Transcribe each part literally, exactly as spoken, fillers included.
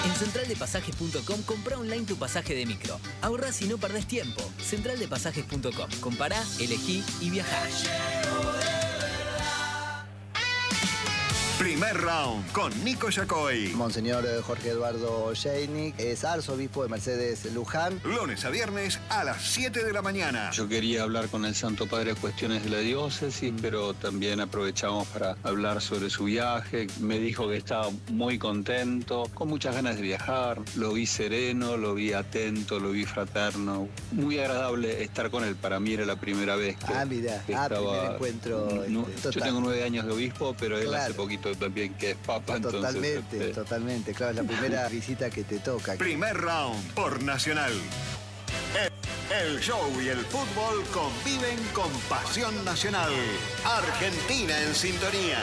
En central de pasajes punto com comprá online tu pasaje de micro. Ahorrás y no perdés tiempo. central de pasajes punto com. Compará, elegí y viajá. Primer round con Nico Yacoy. Monseñor Jorge Eduardo Sheinick es arzobispo de Mercedes Luján. Lunes a viernes a las siete de la mañana. Yo quería hablar con el Santo Padre cuestiones de la diócesis, pero también aprovechamos para hablar sobre su viaje. Me dijo que estaba muy contento, con muchas ganas de viajar. Lo vi sereno, lo vi atento, lo vi fraterno. Muy agradable estar con él. Para mí era la primera vez que, ah, mira. que ah, estaba... primer encuentro. No, este, yo tengo nueve años de obispo, pero él claro. hace poquito también que es papa. Totalmente, entonces, este... totalmente. Claro, es la primera visita que te toca. Primer round por Nacional. El, el show y el fútbol conviven con pasión nacional. Argentina en sintonía.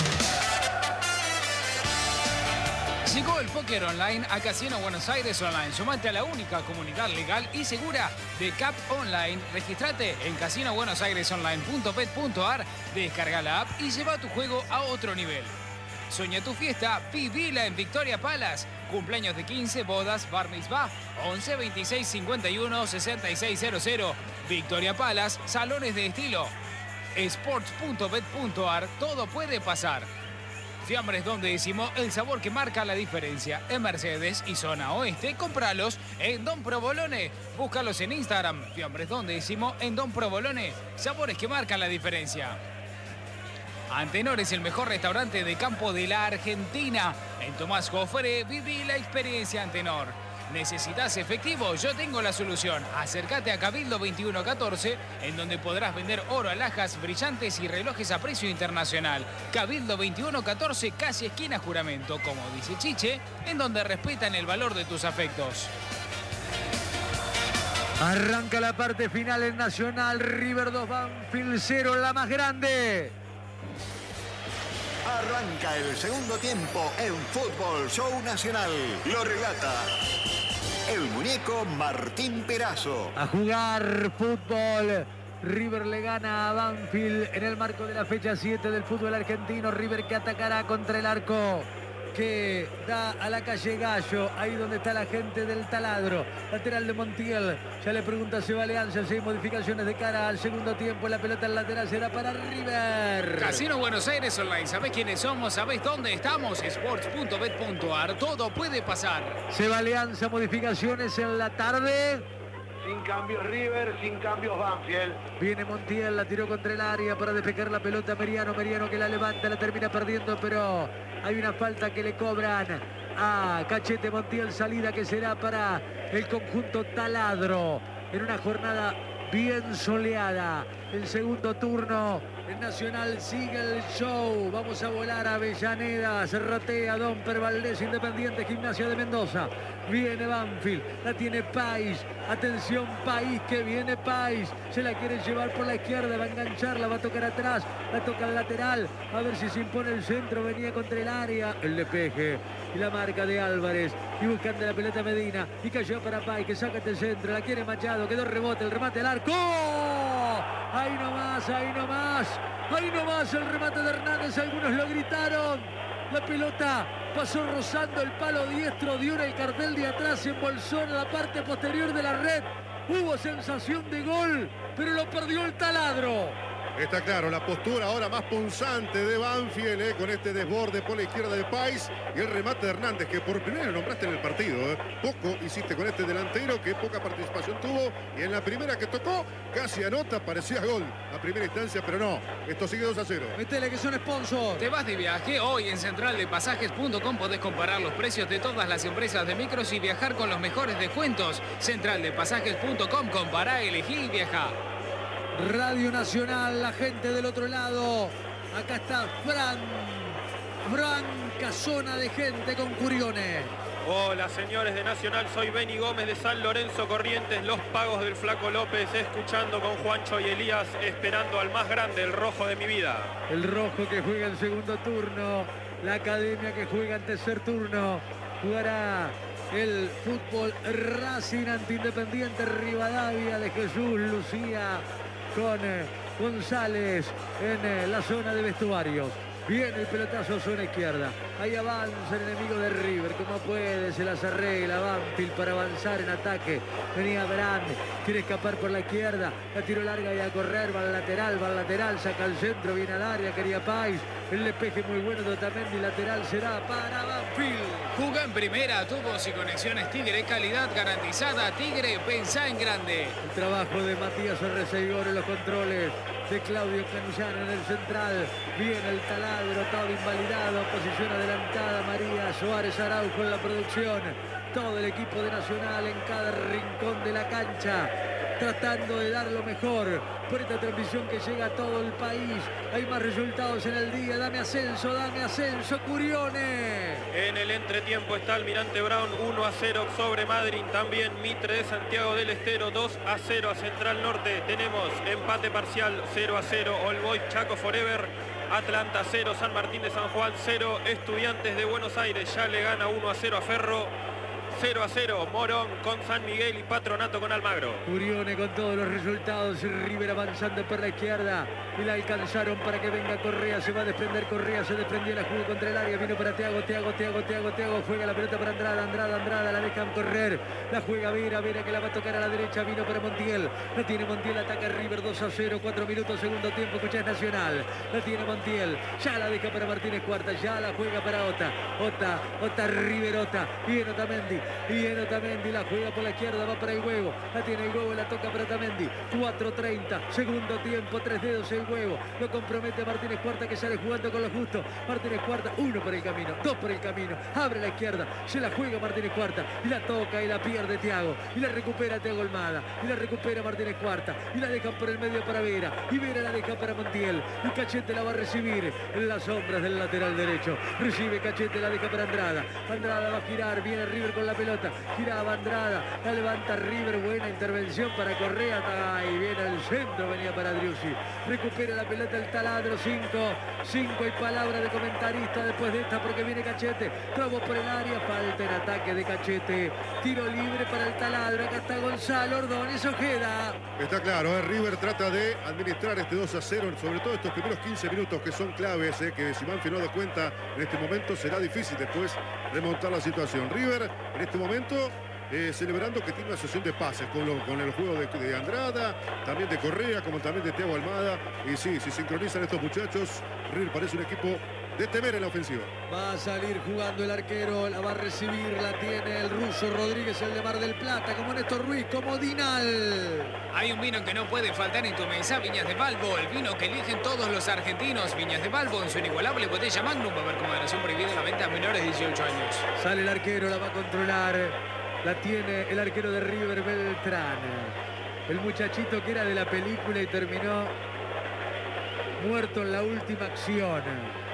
Llegó el póker online a Casino Buenos Aires Online. Sumate a la única comunidad legal y segura de C A P Online. Registrate en casino buenos aires online punto pet punto ar, descarga la app y lleva tu juego a otro nivel. Soña tu fiesta, vivila en Victoria Palace. Cumpleaños de quince, bodas, bar mitzvah, once, veintiséis, cincuenta y uno, sesenta y seis cero cero. Victoria Palace, salones de estilo. sports punto bet punto ar, todo puede pasar. Fiambres Don Décimo, el sabor que marca la diferencia. En Mercedes y zona oeste, compralos en Don Provolone. Búscalos en Instagram. Fiambres Don Décimo en Don Provolone. Sabores que marcan la diferencia. Antenor es el mejor restaurante de campo de la Argentina. En Tomás Jofre, viví la experiencia Antenor. ¿Necesitas efectivo? Yo tengo la solución. Acércate a Cabildo veintiuno catorce, en donde podrás vender oro, alhajas, brillantes y relojes a precio internacional. Cabildo veintiuno catorce, casi esquina Juramento, como dice Chiche, en donde respetan el valor de tus afectos. Arranca la parte final en Nacional. River dos, Banfield cero, la más grande. Arranca el segundo tiempo en Fútbol Show Nacional. Lo relata el muñeco Martín Perazo. A jugar fútbol. River le gana a Banfield en el marco de la fecha siete del fútbol argentino. River que atacará contra el arco que da a la calle Gallo, ahí donde está la gente del Taladro. Lateral de Montiel, ya le pregunta a Seba Alianza si hay modificaciones de cara al segundo tiempo. La pelota en lateral será para River. Casino Buenos Aires Online, ¿sabés quiénes somos? ¿Sabés dónde estamos? sports punto bet punto ar, todo puede pasar. Seba Alianza, modificaciones en la tarde. Sin cambios River, sin cambios Banfield. Viene Montiel, la tiró contra el área para despejar la pelota. Meriano, Meriano que la levanta, la termina perdiendo, pero hay una falta que le cobran a Cachete. Montiel, salida que será para el conjunto Taladro. En una jornada bien soleada. El segundo turno, el Nacional sigue el show. Vamos a volar a Avellaneda. Se rotea Domper Valdés, Independiente, Gimnasia de Mendoza. Viene Banfield, la tiene Pais. Atención Pais, que viene Pais. Se la quiere llevar por la izquierda, va a engancharla, va a tocar atrás, la toca al lateral. A ver si se impone el centro, venía contra el área. El despeje y la marca de Álvarez. Y buscando la pelota Medina. Y cayó para Pais, que saca este centro. La quiere Machado, quedó rebote, el remate al arco. Ahí nomás, ahí nomás. Ahí nomás el remate de Hernández. Algunos lo gritaron. La pelota pasó rozando el palo diestro, dio en el cartel de atrás, se embolsó en la parte posterior de la red. Hubo sensación de gol, pero lo perdió el Taladro. Está claro, la postura ahora más punzante de Banfield, eh, con este desborde por la izquierda de Pais y el remate de Hernández, que por primera lo nombraste en el partido. Eh. Poco hiciste con este delantero, que poca participación tuvo, y en la primera que tocó, casi anota, parecía gol a primera instancia, pero no, esto sigue dos a cero. Metele que son sponsor. ¿Te vas de viaje? Hoy en central de pasajes punto com podés comparar los precios de todas las empresas de micros y viajar con los mejores descuentos. central de pasajes punto com, compará, elegí y viajá. Radio Nacional, la gente del otro lado. Acá está Fran. Franca zona de gente con Curiones. Hola señores de Nacional, soy Beni Gómez de San Lorenzo Corrientes, Los Pagos del Flaco López, escuchando con Juancho y Elías, esperando al más grande, el rojo de mi vida. El rojo que juega en segundo turno, la academia que juega en tercer turno, jugará el fútbol Racing ante Independiente Rivadavia de Jesús Lucía con eh, González en eh, la zona de vestuarios. Viene el pelotazo, zona izquierda. Ahí avanza el enemigo de River. Como puede, se las arregla Banfield para avanzar en ataque. Venía Brand, quiere escapar por la izquierda. La tiro larga y a correr. Va al lateral, va al lateral. Saca al centro, viene al área. Quería Pais. El despeje muy bueno de Otamendi. Lateral será para Banfield. Jugó en primera, tubos y conexiones Tigre. Calidad garantizada. Tigre, pensá en grande. El trabajo de Matías Orreseigor en los controles. De Claudio Canullán en el central. Viene el taladro, todo invalidado. Posición adelantada María Suárez Araujo en la producción. Todo el equipo de Nacional en cada rincón de la cancha, tratando de dar lo mejor por esta transmisión que llega a todo el país. Hay más resultados en el día. Dame ascenso, dame ascenso, Curione. En el entretiempo está Almirante Brown uno a cero sobre Madrid. También Mitre de Santiago del Estero dos a cero a Central Norte. Tenemos empate parcial cero a cero. All Boys Chaco Forever. Atlanta cero, San Martín de San Juan cero. Estudiantes de Buenos Aires ya le gana uno a cero a Ferro. cero a cero, Morón con San Miguel y Patronato con Almagro. Curione con todos los resultados. River avanzando por la izquierda. Y la alcanzaron para que venga Correa. Se va a desprender Correa. Se desprendió, la jugó contra el área. Vino para Thiago, Thiago, Thiago, Thiago, Thiago. Juega la pelota para Andrada, Andrada, Andrada. La dejan correr. La juega Vera, Vera que la va a tocar a la derecha. Vino para Montiel. La tiene Montiel. Ataca River dos a cero. cuatro minutos, segundo tiempo. Escuchás Nacional. La tiene Montiel. Ya la deja para Martínez Cuarta. Ya la juega para Ota. Ota, Ota, River, Ota. Viene Otamendi. Viene Otamendi. La juega por la izquierda. Va para el huevo. La tiene el huevo. La toca para Otamendi. cuatro treinta. Segundo tiempo. Tres dedos el huevo. Lo compromete Martínez Cuarta que sale jugando con lo justo. Martínez Cuarta. Uno por el camino. Dos por el camino. Abre la izquierda. Se la juega Martínez Cuarta. Y la toca y la pierde Thiago. Y la recupera Thiago Almada. Y la recupera Martínez Cuarta. Y la dejan por el medio para Vera. Y Vera la deja para Montiel. Y Cachete la va a recibir en las sombras del lateral derecho. Recibe Cachete. La deja para Andrada. Andrada va a girar. Viene River con la pelota. Giraba Andrada. La levanta River. Buena intervención para Correa. Y viene al centro. Venía para Driussi. Recupera la pelota el taladro. cinco. cinco y palabra de comentarista después de esta porque viene Cachete. Trabó por el área. Falta en ataque de Cachete. Tiro libre para el taladro. Acá está Gonzalo Ordóñez Ojeda. Está claro, ¿eh? River trata de administrar este dos a cero, sobre todo estos primeros quince minutos que son claves, ¿eh? Que si Banfield no da cuenta en este momento será difícil después remontar la situación. River en este momento eh, celebrando que tiene una sesión de pases con, lo, con el juego de, de Andrada, también de Correa, como también de Thiago Almada. Y sí, si sincronizan estos muchachos, River parece un equipo de temer en la ofensiva. Va a salir jugando el arquero, la va a recibir, la tiene el ruso Rodríguez, el de Mar del Plata, como Néstor Ruiz, como Dinal. Hay un vino que no puede faltar en tu mesa, Viñas de Balbo, el vino que eligen todos los argentinos. Viñas de Balbo en su inigualable botella Magnum, va a haber como moderación prohibida la venta a menores de dieciocho años. Sale el arquero, la va a controlar, la tiene el arquero de River, Beltrán. El muchachito que era de la película y terminó muerto en la última acción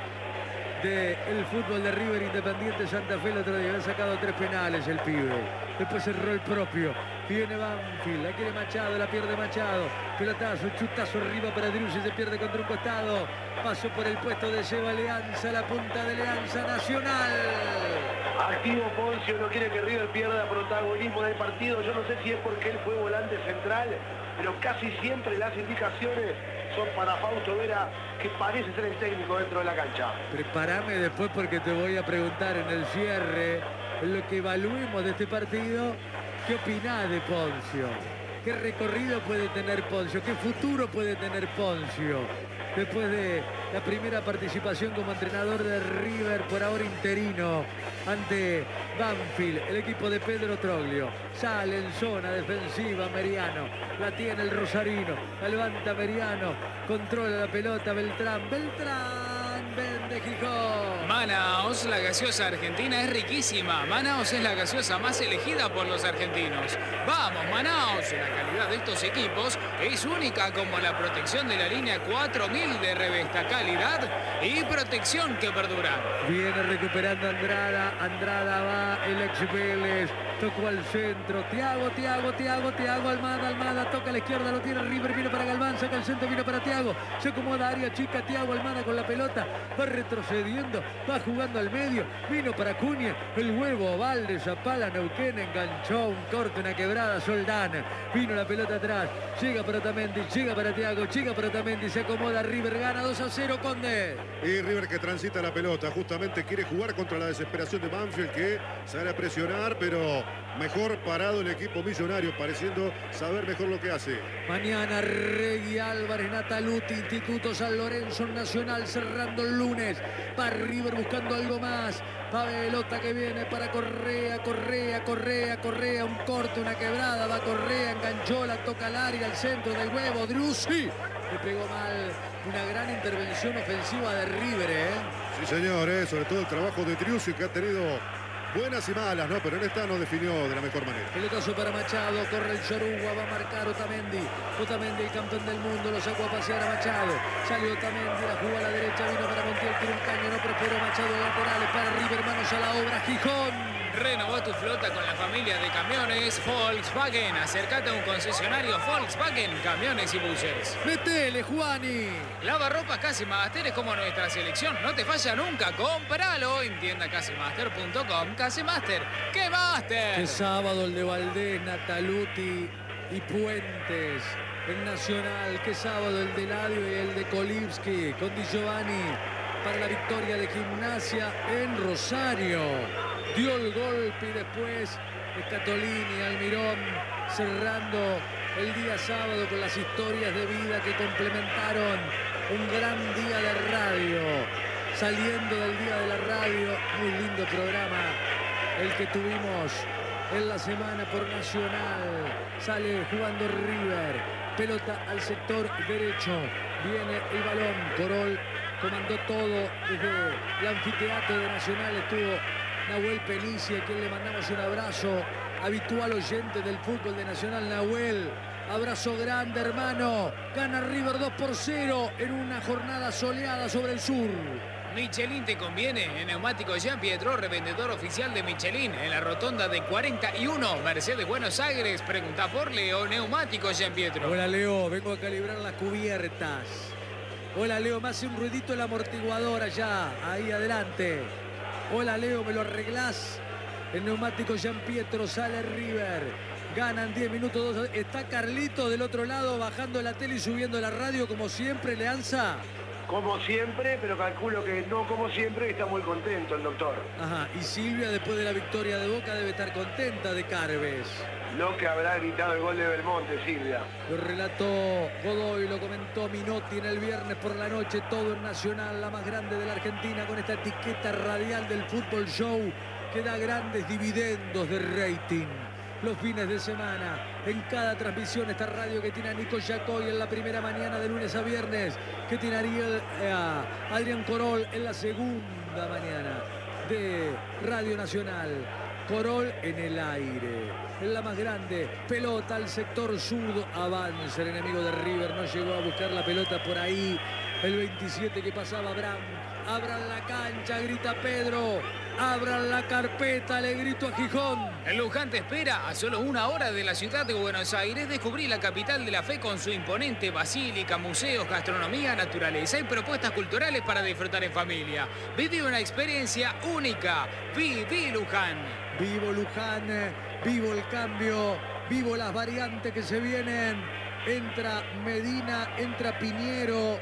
del fútbol de River Independiente Santa Fe el otro día. Ha sacado tres penales el pibe. Después cerró el propio. Viene Banfield, la quiere Machado, la pierde Machado. Pelotazo, chutazo arriba para Driussi, se pierde contra un costado. Paso por el puesto de Seba Leanza, la punta de Leanza Nacional. Activo Poncio, no quiere que River pierda protagonismo del partido. Yo no sé si es porque él fue volante central, pero casi siempre las indicaciones son para Fausto Vera, que parece ser el técnico dentro de la cancha. Prepárame después porque te voy a preguntar en el cierre, en lo que evaluemos de este partido, ¿qué opinás de Poncio? ¿Qué recorrido puede tener Poncio? ¿Qué futuro puede tener Poncio? Después de la primera participación como entrenador de River, por ahora interino, ante Banfield, el equipo de Pedro Troglio. Sale en zona defensiva Meriano, la tiene el rosarino, la levanta Meriano, controla la pelota Beltrán, Beltrán, vende Gijón. Manaos, la gaseosa argentina es riquísima. Manaos es la gaseosa más elegida por los argentinos. Vamos, Manaos, la calidad de estos equipos es única, como la protección de la línea cuatro mil de Revesta, calidad y protección que perdura. Viene recuperando Andrada, Andrada va el ex Vélez, tocó al centro, Thiago, Thiago, Thiago, Thiago, Almada, Almada, toca a la izquierda, lo tiene River, vino para Galván, saca el centro, vino para Thiago, se acomoda área chica, Thiago Almada con la pelota, va retrocediendo, va jugando al medio, vino para Cunha, el huevo oval de Zapala, Neuquén, enganchó un corte, una quebrada, Soldán, vino la pelota atrás, llega para Otamendi, llega para Thiago, llega para Otamendi, se acomoda River, gana dos a cero, Conde. Y River que transita la pelota, justamente quiere jugar contra la desesperación de Banfield, que sale a presionar, pero mejor parado el equipo millonario, pareciendo saber mejor lo que hace. Mañana Regui Álvarez, Nataluti, Instituto San Lorenzo, Nacional cerrando el lunes. Va River buscando algo más. Va pelota que viene para Correa, Correa, Correa, Correa. Un corte, una quebrada. Va Correa, enganchó, la toca al área, al centro del huevo. Driussi le pegó mal. Una gran intervención ofensiva de River, ¿eh? Sí, señor, ¿eh? Sobre todo el trabajo de Driussi, que ha tenido buenas y malas, ¿no? Pero en esta no definió de la mejor manera. Pelotazo para Machado, corre el Chorugua, va a marcar Otamendi. Otamendi, el campeón del mundo, lo sacó a pasear a Machado. Salió Otamendi, la jugó a la derecha, vino para Montiel, tira un caño, no prosperó Machado, laterales para River, manos a la obra, Gijón. Renovó tu flota con la familia de camiones Volkswagen. Acércate a un concesionario Volkswagen, camiones y buses. ¡Metele, Juani! Lavarropas Casimaster es como nuestra selección. No te falla nunca. ¡Cómpralo! En tienda casimaster punto com. Casimaster. ¡Qué Master! Qué sábado el de Valdés, Nataluti y Puentes. El Nacional. Qué sábado el de Ladio y el de Kolibski. Con Di Giovanni para la victoria de Gimnasia en Rosario. Dio el golpe y después Scatolini, Almirón, cerrando el día sábado con las historias de vida que complementaron un gran día de radio. Saliendo del día de la radio, muy lindo programa el que tuvimos en la semana por Nacional. Sale jugando River, pelota al sector derecho, viene el balón, Corol comandó todo desde el anfiteatro de Nacional, estuvo Nahuel Penici, a quien le mandamos un abrazo, habitual oyente del fútbol de Nacional. Nahuel, abrazo grande, hermano. Gana River dos por cero en una jornada soleada sobre el sur. Michelin te conviene. En Neumáticos Jean Pietro, revendedor oficial de Michelin, en la rotonda de cuarenta y uno, Mercedes, Buenos Aires. Pregunta por Leo, Neumáticos Jean Pietro. Hola, Leo, vengo a calibrar las cubiertas. Hola, Leo, me hace un ruidito el amortiguador allá, ahí adelante. Hola, Leo, ¿me lo arreglás? El Neumático Jean Pietro, sale River. Ganan diez minutos. dos. Está Carlito del otro lado bajando la tele y subiendo la radio como siempre, Leanza. Como siempre, pero calculo que no como siempre, que está muy contento el doctor. Ajá, y Silvia después de la victoria de Boca debe estar contenta de Carves. Lo que habrá gritado el gol de Belmonte, Silvia. Lo relató Godoy, lo comentó Minotti en el viernes por la noche, todo en Nacional, la más grande de la Argentina, con esta etiqueta radial del Fútbol Show que da grandes dividendos de rating. Los fines de semana, en cada transmisión, esta radio que tiene a Nico Yacoy en la primera mañana de lunes a viernes, que tiene a Ariel, eh, a Adrián Corol en la segunda mañana de Radio Nacional. Corol en el aire, en la más grande, pelota al sector sur, avanza el enemigo de River, no llegó a buscar la pelota por ahí, el veintisiete que pasaba Abraham, abran la cancha, grita Pedro, abran la carpeta, le grito a Gijón. El Luján te espera a solo una hora de la ciudad de Buenos Aires. Descubrí la capital de la fe con su imponente basílica, museos, gastronomía, naturaleza y propuestas culturales para disfrutar en familia. Viví una experiencia única. Viví Luján. Vivo Luján, vivo el cambio, vivo las variantes que se vienen. Entra Medina, entra Piñero.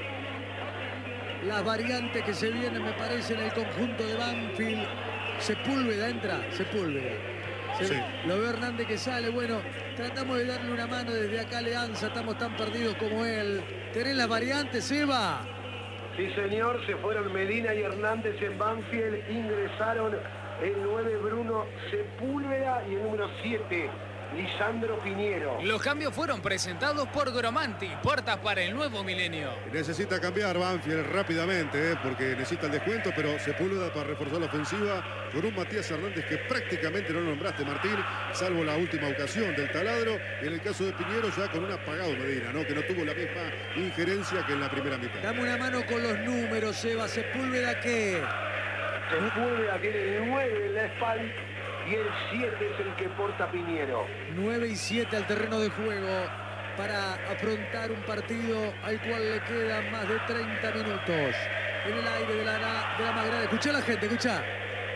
Las variantes que se vienen, me parece, en el conjunto de Banfield. Sepúlveda entra, Sepúlveda. Se, sí. Lo veo Hernández que sale. Bueno, tratamos de darle una mano desde acá, Leanza. Estamos tan perdidos como él. ¿Tenés las variantes, Eva? Sí, señor. Se fueron Medina y Hernández en Banfield. Ingresaron el nueve Bruno Sepúlveda y el número siete Lisandro Piñero. Los cambios fueron presentados por Gromanti, puertas para el nuevo milenio. Necesita cambiar Banfield rápidamente, ¿eh? porque necesita el descuento, pero Sepúlveda para reforzar la ofensiva con un Matías Hernández que prácticamente no lo nombraste, Martín, salvo la última ocasión del taladro. En el caso de Piñero ya con un apagado Medina, ¿no? que no tuvo la misma injerencia que en la primera mitad. Dame una mano con los números, Eva. Sepúlveda, ¿qué? Sepúlveda tiene el nueve en la espalda y el siete es el que porta Piñero. nueve y siete al terreno de juego para afrontar un partido al cual le quedan más de treinta minutos. en el aire de la, de la más grande. Escuchá a la gente, escuchá.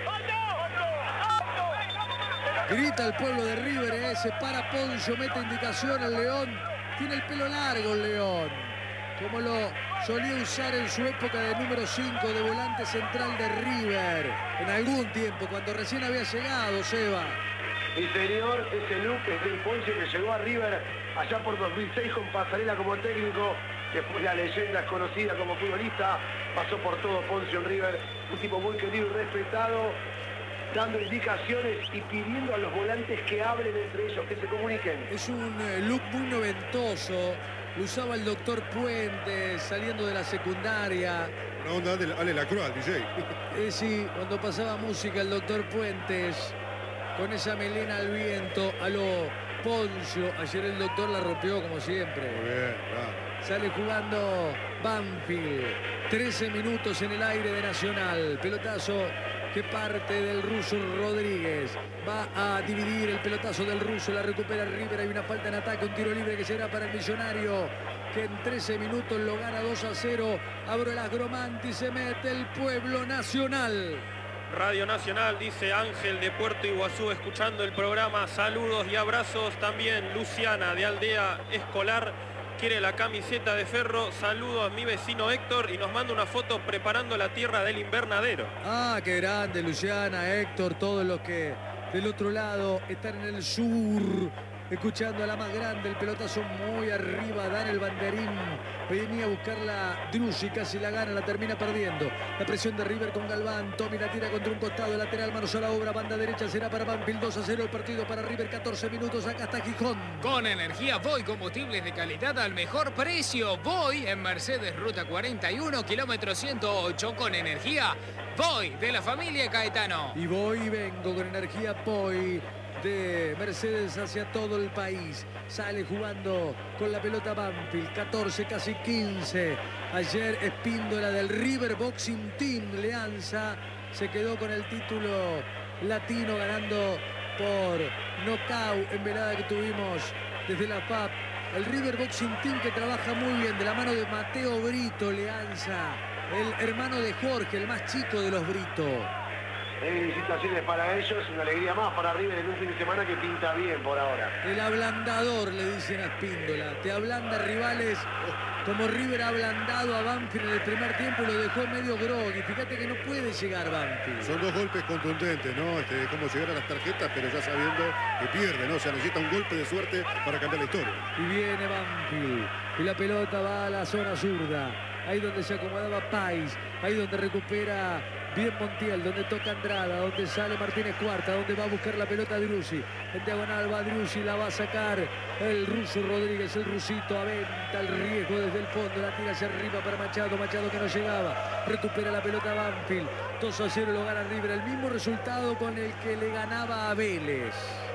Grita el pueblo de River, eh. Se para Poncio, mete indicación el León. Tiene el pelo largo el León, como lo solía usar en su época de número cinco de volante central de River. En algún tiempo, cuando recién había llegado, Seba. Mi señor, ese look es del Poncio que llegó a River allá por dos mil seis con Pasarela como técnico. Después la leyenda es conocida como futbolista. Pasó por todo Poncio en River. Un tipo muy querido y respetado, dando indicaciones y pidiendo a los volantes que hablen entre ellos, que se comuniquen. Es un eh, look muy noventoso. Lo usaba el doctor Puentes saliendo de la secundaria. Una onda de Ale Lacroix, D J. Eh, sí, cuando pasaba música el doctor Puentes, con esa melena al viento, a lo Poncio. Ayer el doctor la rompió como siempre. Muy bien, claro. Sale jugando Banfield. trece minutos en el aire de Nacional. Pelotazo que parte del ruso Rodríguez. Va a dividir el pelotazo del ruso. La recupera River. Hay una falta en ataque. Un tiro libre que será para el Millonario, que en trece minutos lo gana dos a cero. Abro el Agromanti. Se mete el pueblo nacional. Radio Nacional, dice Ángel de Puerto Iguazú, escuchando el programa. Saludos y abrazos. También Luciana de Aldea Escolar quiere la camiseta de Ferro. Saludos a mi vecino Héctor y nos manda una foto preparando la tierra del invernadero. Ah, qué grande, Luciana, Héctor, todos los que del otro lado están en el sur, escuchando a la más grande. El pelotazo muy arriba, dan el banderín. Venía a buscarla Drussi, casi la gana, la termina perdiendo. La presión de River con Galván. Tommy la tira contra un costado, lateral, manos a la obra, banda derecha será para Banfield. dos a cero el partido para River, catorce minutos. Acá está Gijón. Con energía Voy, combustibles de calidad al mejor precio. Voy en Mercedes Ruta cuarenta y uno, kilómetro ciento ocho. Con energía Voy, de la familia Caetano. Y voy y vengo con energía Voy de Mercedes hacia todo el país. Sale jugando con la pelota Banfield, catorce, casi quince. Ayer Espíndola del River Boxing Team Leanza se quedó con el título latino, ganando por nocaut en velada que tuvimos desde la F A P. El River Boxing Team que trabaja muy bien de la mano de Mateo Brito Leanza, el hermano de Jorge, el más chico de los Brito. Felicitaciones para ellos, una alegría más para River en un fin de semana que pinta bien por ahora. El ablandador, le dicen a Espíndola. Te ablanda rivales como River ha ablandado a Banfield en el primer tiempo y lo dejó medio groggy. Fíjate que no puede llegar Banfield. Son dos golpes contundentes, ¿no? Este, de cómo llegar a las tarjetas, pero ya sabiendo que pierde, ¿no? O sea, necesita un golpe de suerte para cambiar la historia. Y viene Banfield. Y la pelota va a la zona zurda. Ahí donde se acomodaba Pais. Ahí donde recupera bien Montiel, donde toca Andrada, donde sale Martínez Cuarta, donde va a buscar la pelota Drussi. En diagonal va Drussi, la va a sacar el ruso Rodríguez, el rusito aventa el riesgo desde el fondo, la tira hacia arriba para Machado, Machado que no llegaba, recupera la pelota Banfield, dos a cero lo gana River, el mismo resultado con el que le ganaba a Vélez.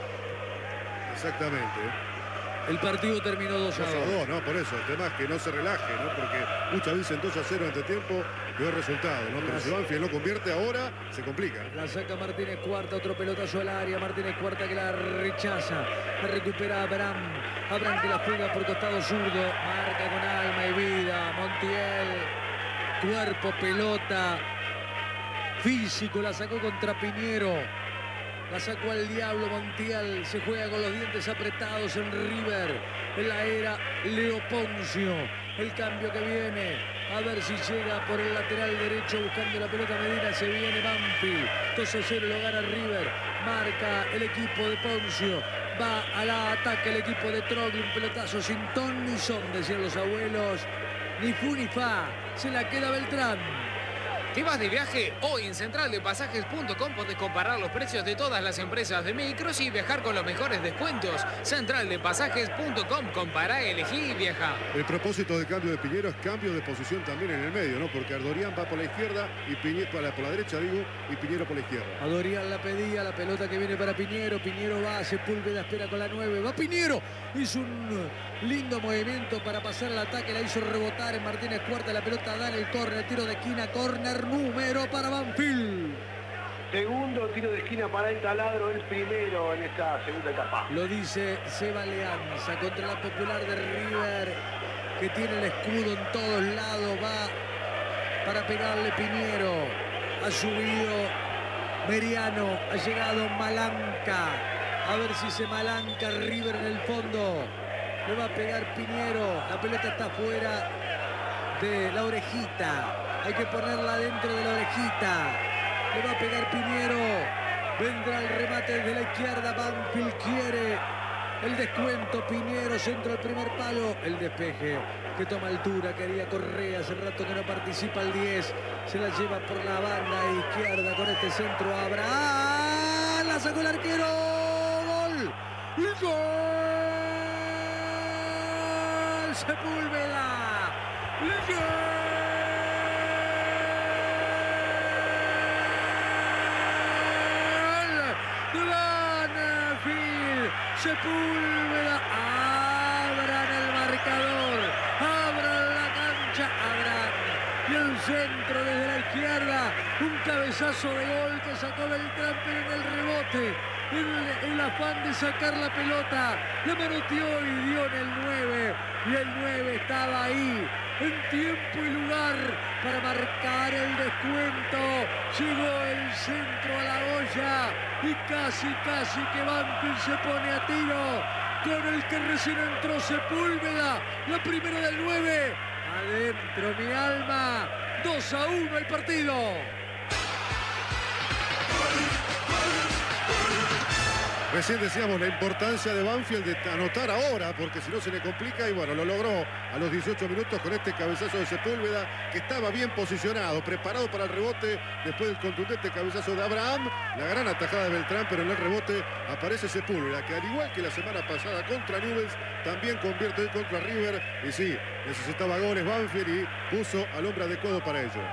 Exactamente. El partido terminó dos a dos. ¿no? Por eso, el tema es que no se relaje, ¿no? Porque muchas dicen dos a cero ante tiempo, peor resultado, ¿no? Pero si Banfield no convierte ahora, se complica. La saca Martínez Cuarta, otro pelotazo al área. Martínez Cuarta que la rechaza. La recupera Abraham. Abraham que la juega por costado zurdo. Marca con alma y vida. Montiel. Cuerpo, pelota. Físico, la sacó contra Piñero. La sacó al diablo Montiel. Se juega con los dientes apretados en River. En la era Leo Poncio. El cambio que viene. A ver si llega por el lateral derecho buscando la pelota Medina. Se viene Banfield. dos a cero lo gana River. Marca el equipo de Poncio. Va al ataque el equipo de Trogli. Un pelotazo sin ton ni son, decían los abuelos. Ni fu ni fa. Se la queda Beltrán. ¿Te vas de viaje? Hoy en central de pasajes punto com podés comparar los precios de todas las empresas de micros y viajar con los mejores descuentos. central de pasajes punto com, compará, elegí y viaja. El propósito del cambio de Piñero es cambio de posición también en el medio, ¿no? Porque Ardorian va por la izquierda y Piñero por la, por la derecha, digo, y Piñero por la izquierda. Ardorian la pedía, la pelota que viene para Piñero. Piñero va, Sepúlveda espera con la nueve. Va Piñero. Hizo un lindo movimiento para pasar el ataque. La hizo rebotar en Martínez Cuarta. La pelota da en el córner, tiro de esquina, córner número para Banfield. Segundo tiro de esquina para el Taladro, el primero en esta segunda etapa. Lo dice Seba Leanza contra la Popular de River, que tiene el escudo en todos lados. Va para pegarle Piñero. Ha subido Meriano, ha llegado Malanca. A ver si se malanca River en el fondo. Le va a pegar Piñero. La pelota está fuera de la orejita. Hay que ponerla dentro de la orejita. Le va a pegar Piñero. Vendrá el remate desde la izquierda. Banfield quiere el descuento. Piñero, centro al primer palo. El despeje que toma altura. Quería Correa. Hace rato que no participa el diez. Se la lleva por la banda izquierda con este centro. Abraham. La sacó el arquero. Gol. ¡Gol! Sepúlveda. ¡Gol! Sepúlveda, abran el marcador, abran la cancha, abran. Y el centro desde la izquierda, un cabezazo de gol que sacó Beltrán, pero en el rebote, en el afán de sacar la pelota, la manoteó y dio en el nueve. Y el nueve estaba ahí, en tiempo y lugar, para marcar el descuento. Llegó el centro a la olla y casi, casi que Banfield se pone a tiro con el que recién entró Sepúlveda. La primera del nueve. Adentro mi alma. dos a uno el partido. Recién decíamos la importancia de Banfield de anotar ahora, porque si no se le complica, y bueno, lo logró a los dieciocho minutos con este cabezazo de Sepúlveda, que estaba bien posicionado, preparado para el rebote, después del contundente cabezazo de Abraham, la gran atajada de Beltrán, pero en el rebote aparece Sepúlveda, que al igual que la semana pasada contra Newell's, también convierte hoy contra River, y sí, necesitaba goles Banfield y puso al hombre adecuado para ello.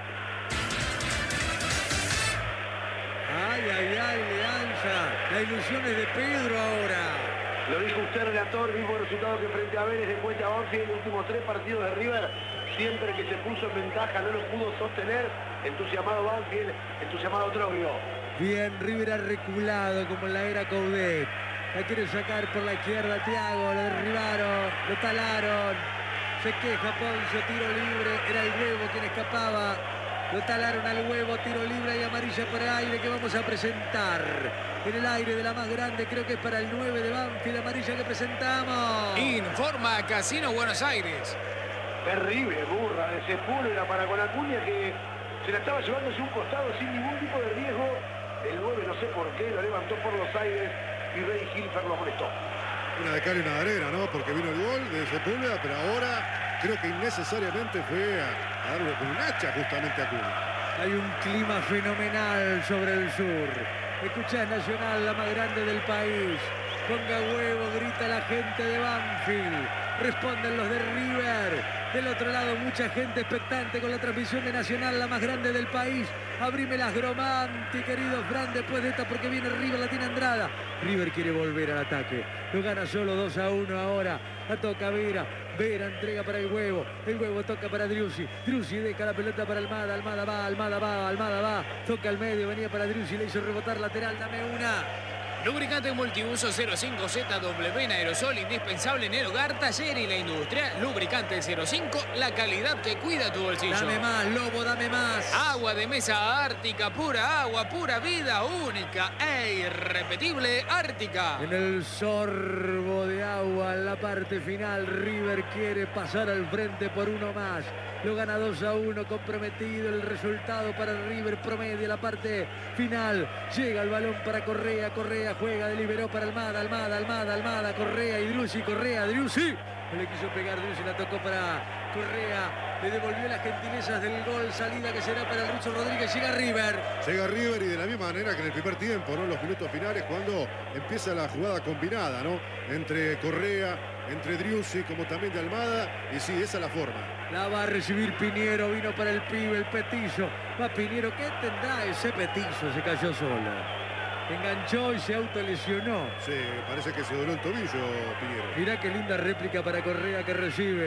Ay, ay, ay, Leanza. La ilusión es de Pedro ahora. Lo dijo usted, relator, mismo resultado que frente a Vélez encuentra Banfield en los últimos tres partidos de River. Siempre que se puso en ventaja no lo pudo sostener. Entusiasmado Banfield, entusiasmado Troglio. Bien, River ha reculado como en la era Coudet. La quiere sacar por la izquierda Thiago, lo derribaron, lo talaron. Se queja Poncio, tiro libre, era el Huevo quien escapaba. Lo talaron al Huevo, tiro libre y amarilla para aire que vamos a presentar. En el aire de la más grande, creo que es para el nueve de Banfield, amarilla que presentamos. Informa Casino Buenos Aires. Terrible burra de Sepúlveda para con Acuña, que se la estaba llevando hacia un costado sin ningún tipo de riesgo. El nueve no sé por qué, lo levantó por los aires y Rey Hilfer lo molestó. Una de cal y una de arena, ¿no? Porque vino el gol de Sepúlveda, pero ahora creo que innecesariamente fue a, a darle con un hacha justamente a Acuña. Hay un clima fenomenal sobre el sur. Escuchás Nacional, la más grande del país. Ponga huevo, grita la gente de Banfield. Responden los de River. Del otro lado, mucha gente expectante con la transmisión de Nacional, la más grande del país. Abrímelas, Gromanti, querido Fran, después de esta, porque viene River, la tiene Andrada. River quiere volver al ataque. Lo gana solo dos a uno ahora. La toca Vera. Vera entrega para el Huevo. El Huevo toca para Driussi. Driussi deja la pelota para Almada. Almada va, Almada va, Almada va. Toca al medio, venía para Driussi, le hizo rebotar lateral. Dame una. Lubricante multiuso cero cinco Z W en aerosol, indispensable en el hogar, taller y la industria. Lubricante cero cinco, la calidad que cuida tu bolsillo. Dame más, Lobo, dame más. Agua de mesa Ártica, pura agua, pura vida, única e irrepetible Ártica. En el sorbo de agua, en la parte final, River quiere pasar al frente por uno más. Lo gana dos a uno, comprometido el resultado para River, promedio la parte final. Llega el balón para Correa, Correa juega, deliberó para Almada, Almada, Almada, Almada, Correa y Driussi, Correa, Driussi. No le quiso pegar, Driussi la tocó para Correa. Le devolvió las gentilezas del gol, salida que será para el Ruso Rodríguez. Llega River. Llega River y de la misma manera que en el primer tiempo, ¿no? Los minutos finales, cuando empieza la jugada combinada, ¿no? Entre Correa, entre Driussi, como también de Almada. Y sí, esa es la forma. La va a recibir Piñero, vino para el pibe, el petizo. Va Piñero, ¿qué tendrá ese petizo? Se cayó solo. Enganchó y se autolesionó. Sí, parece que se dobló el tobillo, Piñero. Mirá qué linda réplica para Correa que recibe.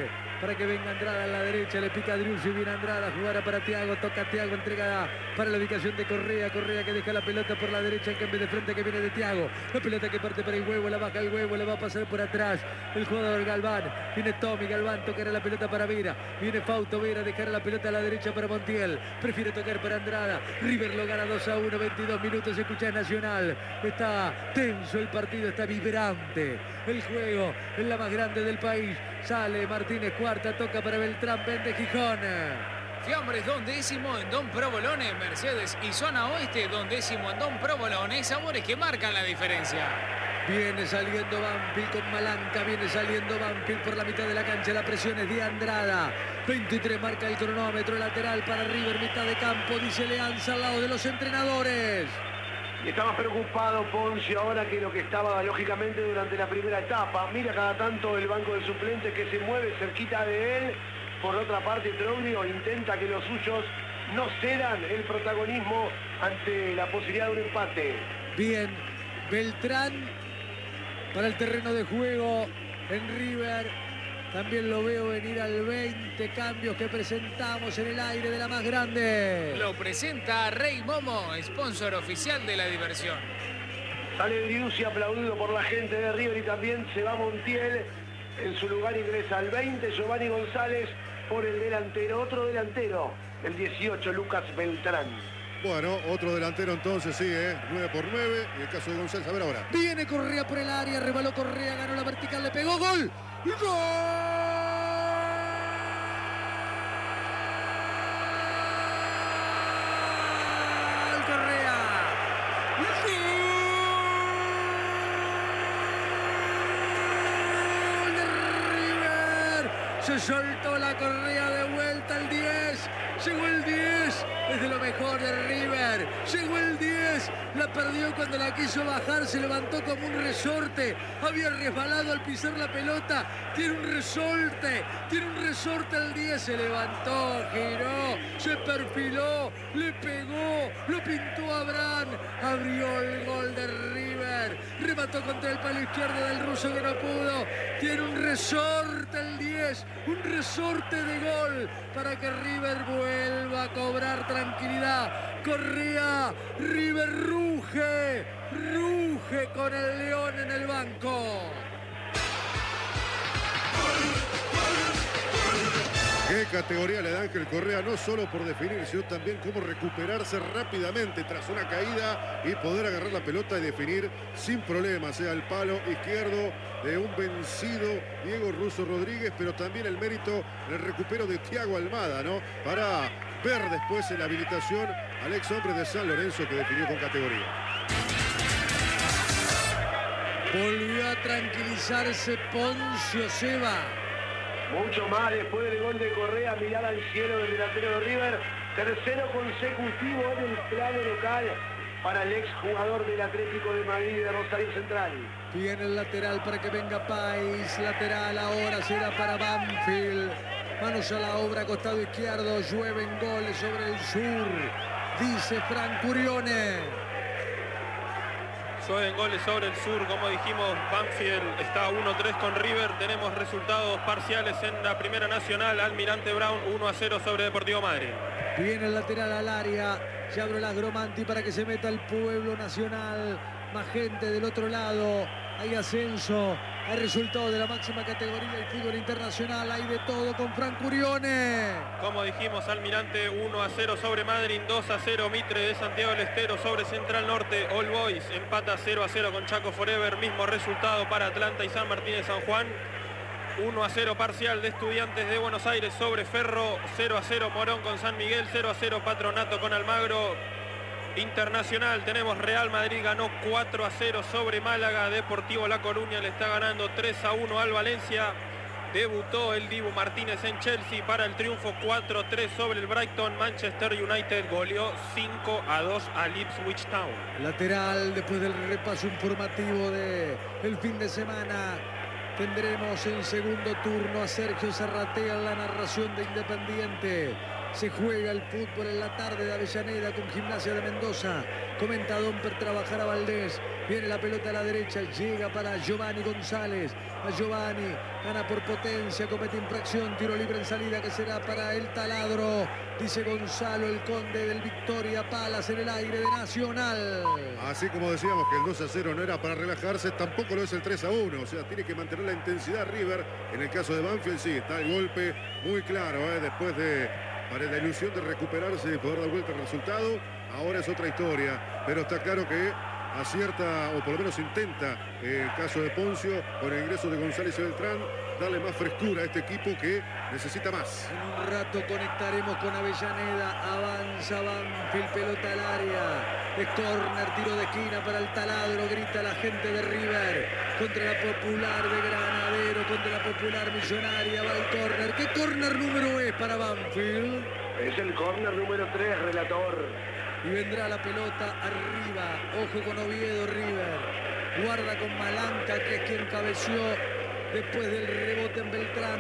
para que venga Andrada a la derecha, le pica Driussi, viene Andrada, jugará para Thiago, toca Thiago, entrega para la ubicación de Correa, Correa que deja la pelota por la derecha en cambio de frente que viene de Thiago, la pelota que parte para el Huevo, la baja el Huevo, le va a pasar por atrás el jugador Galván, viene Tommy, Galván, tocará la pelota para Vera, viene Fausto Vera, dejará la pelota a la derecha para Montiel, prefiere tocar para Andrada, River lo gana dos a uno, veintidós minutos, escucha Nacional, está tenso el partido, está vibrante el juego, es la más grande del país, sale Martínez, cuarta, toca para Beltrán, vende Gijón. Fiambres, don décimo en Don Provolone, Mercedes y zona oeste, don décimo en Don Provolone, sabores que marcan la diferencia. Viene saliendo Banfield con Malanca, viene saliendo Banfield por la mitad de la cancha, la presión es de Andrada. veintitrés marca el cronómetro, lateral para River, mitad de campo, dice Leanza al lado de los entrenadores. Y está más preocupado Poncio ahora que lo que estaba lógicamente durante la primera etapa. Mira cada tanto el banco de suplentes que se mueve cerquita de él. Por otra parte, Troglio intenta que los suyos no cedan el protagonismo ante la posibilidad de un empate. Bien, Beltrán para el terreno de juego en River. También lo veo venir al veinte, cambios que presentamos en el aire de la más grande. Lo presenta Rey Momo, sponsor oficial de la diversión. Sale Driussi aplaudido por la gente de River y también se va Montiel. En su lugar ingresa al veinte, Giovanni González por el delantero. Otro delantero, el dieciocho, Lucas Beltrán. Bueno, otro delantero entonces sigue, ¿eh? nueve por nueve. Y el caso de González, a ver ahora. Viene Correa por el área, rebaló Correa, ganó la vertical, le pegó, gol. ¡Gol! Correa. ¡Gol de River! Se soltó la Correa de vuelta al diez. Llegó el diez. Es de lo mejor de River. Llegó el diez. La perdió cuando la quiso bajar. Se levantó como un resorte. Había resbalado al pisar la pelota. Tiene un resorte. Tiene un resorte el diez. Se levantó, giró, se perfiló, le pegó, lo pintó a Abraham. Abrió el gol de River. Remató contra el palo izquierdo del ruso que no pudo. Tiene un resorte el diez. Un resorte de gol para que River vuelva a cobrar tranquilidad. Correa, River ruge, ruge con el León en el banco. ¿Qué categoría le da Ángel Correa? No solo por definir, sino también cómo recuperarse rápidamente tras una caída y poder agarrar la pelota y definir sin problemas, sea el palo izquierdo de un vencido Diego Russo Rodríguez, pero también el mérito del recupero de Thiago Almada, ¿no? Para ver después en la habilitación al ex hombre de San Lorenzo que definió con categoría. Volvió a tranquilizarse Poncio Seba. Mucho más después del gol de Correa, mirar al cielo del delantero de River. Tercero consecutivo en el plano local para el exjugador del Atlético de Madrid de Rosario Central. Viene el lateral para que venga País. Lateral ahora será para Banfield. Manos a la obra, costado izquierdo. Llueven goles sobre el sur. Dice Frank Curione. Llueven goles sobre el sur, como dijimos, Banfield está uno tres con River. Tenemos resultados parciales en la Primera Nacional. Almirante Brown uno a cero sobre Deportivo Madrid. Viene el lateral al área. Se abre las Gromanti para que se meta el Pueblo Nacional. Más gente del otro lado. Hay ascenso. Hay resultado de la máxima categoría del fútbol internacional. Hay de todo con Frank Curione. Como dijimos, Almirante uno a cero sobre Madrid, dos a cero Mitre de Santiago del Estero sobre Central Norte. All Boys empata cero a cero con Chaco Forever. Mismo resultado para Atlanta y San Martín de San Juan. uno a cero parcial de Estudiantes de Buenos Aires sobre Ferro. cero a cero Morón con San Miguel. cero a cero Patronato con Almagro. Internacional tenemos Real Madrid ganó cuatro a cero sobre Málaga. Deportivo La Coruña le está ganando tres a uno al Valencia. Debutó el Dibu Martínez en Chelsea para el triunfo cuatro a tres sobre el Brighton. Manchester United goleó cinco a dos al Ipswich Town. Lateral, después del repaso informativo de el fin de semana, tendremos en segundo turno a Sergio Zarratea en la narración de Independiente. Se juega el fútbol en la tarde de Avellaneda con Gimnasia de Mendoza. Comenta Domper, trabajará Valdés. Viene la pelota a la derecha, llega para Giovanni González. A Giovanni, gana por potencia, comete infracción, tiro libre en salida que será para el taladro. Dice Gonzalo, el conde del Victoria. Palas en el aire de Nacional. Así como decíamos que el dos a cero no era para relajarse, tampoco lo es el tres a uno. O sea, tiene que mantener la intensidad River. En el caso de Banfield, sí, está el golpe muy claro, ¿eh? Después de... para la ilusión de recuperarse y poder dar vuelta al resultado. Ahora es otra historia, pero está claro que acierta, o por lo menos intenta, eh, el caso de Poncio, con el ingreso de González y Beltrán, darle más frescura a este equipo que necesita más. En un rato conectaremos con Avellaneda. Avanza Banfield, pelota al área. Es córner, tiro de esquina para el taladro. Grita la gente de River. Contra la Popular de Granadero, contra la Popular Millonaria. Va el córner. ¿Qué córner número es para Banfield? Es el córner número tres, relator. Y vendrá la pelota arriba. Ojo con Oviedo, River. Guarda con Malanca, que es quien cabeció después del rebote en Beltrán.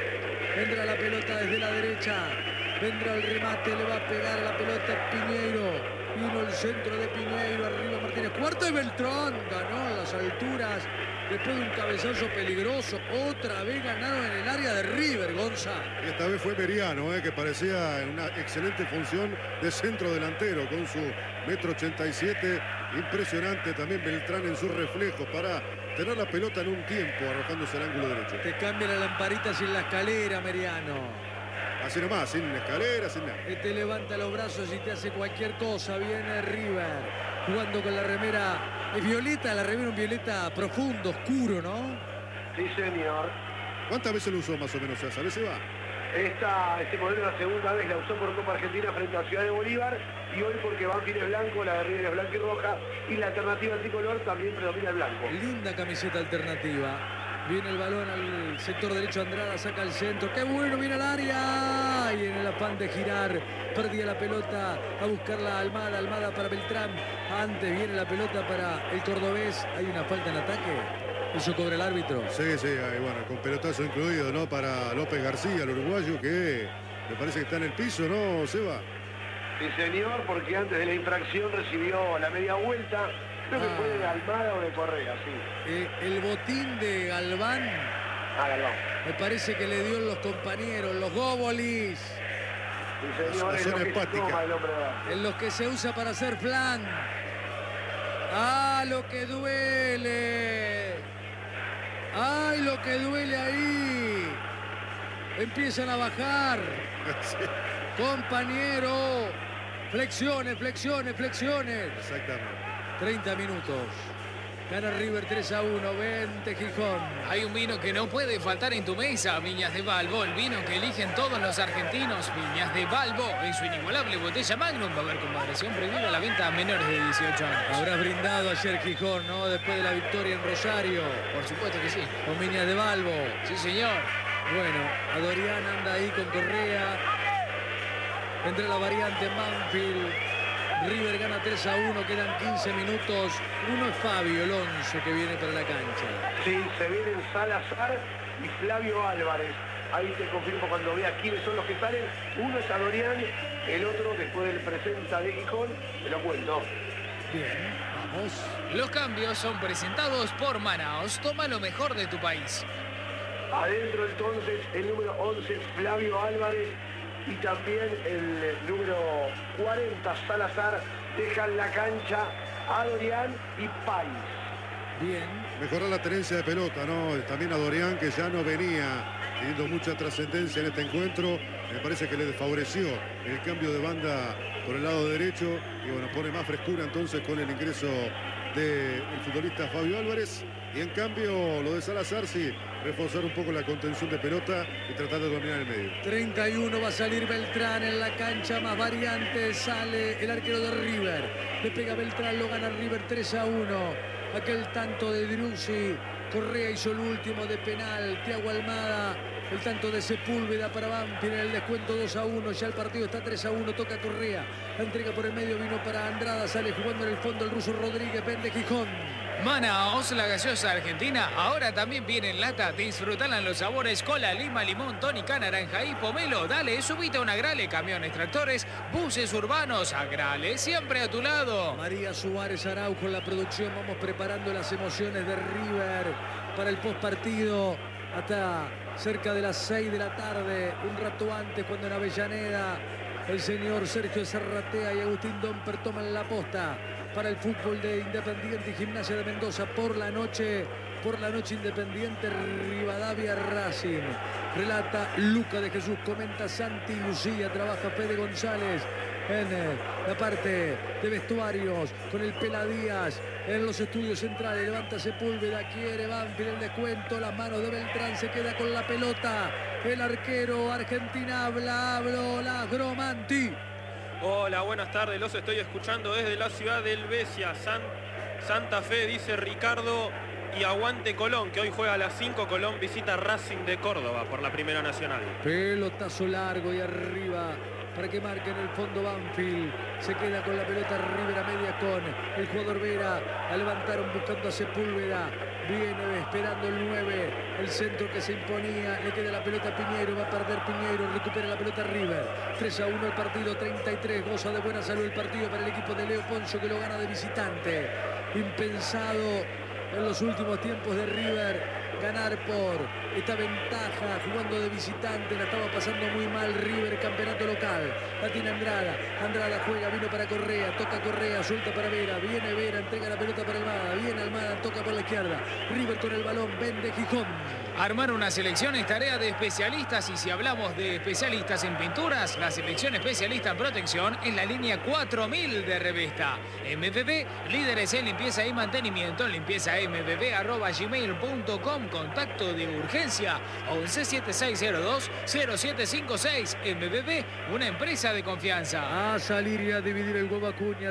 Vendrá la pelota desde la derecha. Vendrá el remate, le va a pegar a la pelota Piñeiro. Vino el centro de Piñeiro, arriba Martínez. Cuarto de Beltrán. Ganó a las alturas después de un cabezazo peligroso. Otra vez ganaron en el área de River, Gonza. Esta vez fue Meriano, eh, que parecía en una excelente función de centro delantero con su metro ochenta y siete. Impresionante también Beltrán en sus reflejos para tener la pelota en un tiempo arrojándose al ángulo derecho. Te cambia la lamparita sin la escalera, Meriano. Así nomás, sin escalera, sin nada. Te levanta los brazos y te hace cualquier cosa. Viene River jugando con la remera. Es violeta, la remera un violeta profundo, oscuro, ¿no? Sí, señor. ¿Cuántas veces lo usó más o menos? ¿Sabes si va? Esta, este modelo la segunda vez la usó por Copa Argentina frente a Ciudad de Bolívar, y hoy porque Banfield es blanco, la de River es blanca y roja, y la alternativa tricolor también predomina el blanco. Linda camiseta alternativa. Viene el balón al sector derecho, Andrada saca el centro. ¡Qué bueno! Viene al área. Y en el afán de girar, perdía la pelota a buscarla Almada. Almada para Beltrán. Antes viene la pelota para el cordobés. Hay una falta en ataque. Eso cobra el árbitro. Sí, sí, ahí, bueno, con pelotazo incluido, ¿no? Para López García, el uruguayo, que me parece que está en el piso, ¿no, Seba? Sí, señor, porque antes de la infracción recibió la media vuelta. Creo que ah. fue de Almada o de Correa, sí. Eh, el botín de Galván. Ah, Galván. Me parece que le dio en los compañeros, los góbolis. Sí, señor, es lo que se toma el hombre. En los que se usa para hacer flan. ¡Ah, lo que duele! ¡Ay, lo que duele ahí! Empiezan a bajar. Sí. Compañero. Flexiones, flexiones, flexiones. Exactamente. treinta minutos. Gana River tres a uno. Vente, Gijón. Hay un vino que no puede faltar en tu mesa. Viñas de Balbo, el vino que eligen todos los argentinos. Viñas de Balbo, en su inigualable botella Magnum. Va a haber con moderación prohibida la venta a menores de dieciocho años. Habrás brindado ayer, Gijón, ¿no? Después de la victoria en Rosario. Por supuesto que sí. Con Viñas de Balbo. Sí, señor. Bueno, Adorián anda ahí con Correa. Vendrá la variante Banfield. River gana tres a uno, quedan quince minutos. Uno es Fabio, el once que viene para la cancha. Sí, se vienen Salazar y Flavio Álvarez. Ahí te confirmo cuando veas quiénes son los que salen. Uno es Adorián, el otro después del presenta de Gijón, te lo cuento. Bien, vamos. Los cambios son presentados por Manaos. Toma lo mejor de tu país. Adentro entonces el número once, Flavio Álvarez. Y también el número cuarenta, Salazar, dejan la cancha a Dorián y País. Bien. Mejorar la tenencia de pelota, ¿no? También a Dorián, que ya no venía teniendo mucha trascendencia en este encuentro. Me parece que le desfavoreció el cambio de banda por el lado derecho. Y bueno, pone más frescura entonces con el ingreso del futbolista Fabio Álvarez. Y en cambio, lo de Salazar, sí, reforzar un poco la contención de pelota y tratar de dominar el medio. treinta y uno va a salir Beltrán en la cancha, más variante, sale el arquero de River. Le pega Beltrán, lo gana River tres a uno. Aquel tanto de Driussi, Correa hizo el último de penal, Thiago Almada, el tanto de Sepúlveda para Banfield en el descuento dos a uno, ya el partido está tres a uno, toca Correa, la entrega por el medio vino para Andrada, sale jugando en el fondo el ruso Rodríguez, vende Gijón. Manaos, la gaseosa argentina, ahora también viene en lata. Disfrutala en los sabores cola, lima, limón, tónica, naranja y pomelo. Dale, subite a una Agrale, camiones, tractores, buses urbanos. Agrale, siempre a tu lado. María Suárez Araujo en la producción. Vamos preparando las emociones de River para el postpartido hasta cerca de las seis de la tarde. Un rato antes, cuando en Avellaneda el señor Sergio Serratea y Agustín Domper toman la posta para el fútbol de Independiente y Gimnasia de Mendoza. Por la noche, por la noche Independiente, Rivadavia, Racing. Relata Luca de Jesús, comenta Santi Lucía, trabaja Fede González en eh, la parte de vestuarios con el Pela Díaz en los estudios centrales. Levanta Sepúlveda, quiere Banfield el descuento, las manos de Beltrán, se queda con la pelota el arquero Argentina. habla, habló la Gromanti. Hola, buenas tardes, los estoy escuchando desde la ciudad del Besia, San, Santa Fe, dice Ricardo, y aguante Colón, que hoy juega a las cinco. Colón visita Racing de Córdoba por la Primera Nacional. Pelotazo largo y arriba para que marque en el fondo Banfield. Se queda con la pelota River a media con el jugador Vera. La levantaron buscando a Sepúlveda. Viene esperando el nueve. El centro que se imponía. Le queda la pelota a Piñeiro. Va a perder Piñeiro. Recupera la pelota River. tres a uno el partido. treinta y tres. Goza de buena salud el partido para el equipo de Leo Poncio, que lo gana de visitante. Impensado en los últimos tiempos de River ganar por esta ventaja jugando de visitante. La estaba pasando muy mal River, campeonato local. La tiene Andrada, Andrada juega, vino para Correa, toca Correa, suelta para Vera, viene Vera, entrega la pelota para Almada, viene Almada, toca por la izquierda, River con el balón, vende Gijón. Armar una selección es tarea de especialistas, y si hablamos de especialistas en pinturas, la selección especialista en protección es la línea cuatro mil de Revesta. M V P, líderes en limpieza y mantenimiento, limpieza m v p arroba gmail punto com, contacto de urgencia once siete seis cero dos cero siete cinco seis. M V P, una empresa de confianza. A salir y a dividir el huevo Acuña.